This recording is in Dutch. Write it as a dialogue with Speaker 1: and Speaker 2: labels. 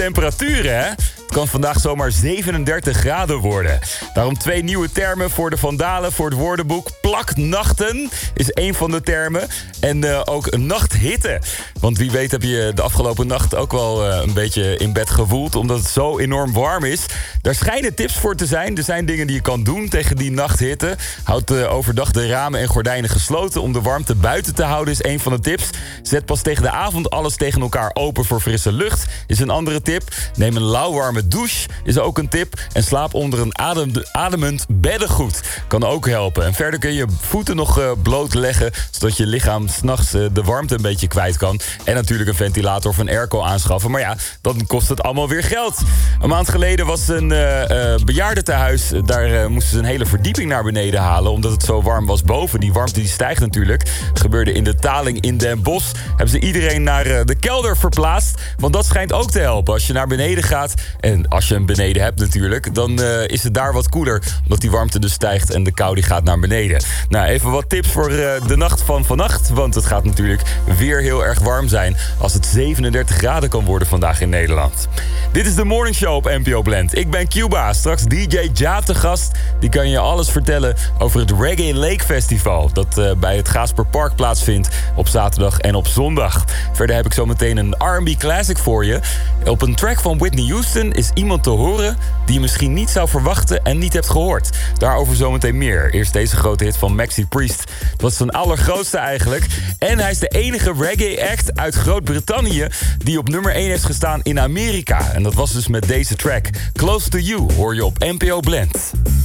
Speaker 1: Temperaturen, hè? Het kan vandaag zomaar 37 graden worden. Daarom 2 nieuwe termen voor de Vandalen voor het woordenboek. Plaknachten is één van de termen. En ook nachthitte. Want wie weet heb je de afgelopen nacht ook wel een beetje in bed gewoeld, omdat het zo enorm warm is. Daar schijnen tips voor te zijn. Er zijn dingen die je kan doen tegen die nachthitte. Houd overdag de ramen en gordijnen gesloten om de warmte buiten te houden, is één van de tips. Zet pas tegen de avond alles tegen elkaar open voor frisse lucht, is een andere tip. Neem een lauwwarme douche, is ook een tip. En slaap onder een ademend beddengoed. Kan ook helpen. En verder kun je voeten nog bloot leggen, zodat je lichaam 's nachts de warmte een beetje kwijt kan. En natuurlijk een ventilator of een airco aanschaffen. Maar ja, dan kost het allemaal weer geld. Een maand geleden was een bejaardentehuis. Daar moesten ze een hele verdieping naar beneden halen, omdat het zo warm was boven. Die warmte die stijgt natuurlijk. Het gebeurde in de Taling in Den Bosch. Hebben ze iedereen naar de kelder verplaatst. Want dat schijnt ook te helpen. Als je naar beneden gaat, en als je hem beneden hebt natuurlijk, dan is het daar wat koeler. Omdat die warmte dus stijgt en de kou die gaat naar beneden. Nou, even wat tips voor de nacht van vannacht. Want het gaat natuurlijk weer heel erg warm zijn als het 37 graden kan worden vandaag in Nederland. Dit is de Morning Show op NPO Blend. Ik ben Cuba, straks DJ Ja te gast. Die kan je alles vertellen over het Reggae Lake Festival, dat bij het Gaasperpark plaatsvindt op zaterdag en op zondag. Verder heb ik zo meteen een R&B classic voor je. Op een track van Whitney Houston is iemand te horen die je misschien niet zou verwachten en niet hebt gehoord. Daarover zometeen meer. Eerst deze grote hit van Maxi Priest. Het was zijn allergrootste eigenlijk. En hij is de enige reggae act uit Groot-Brittannië die op nummer 1 heeft gestaan in Amerika. En dat was dus met deze track. Close to You hoor je op NPO Blend.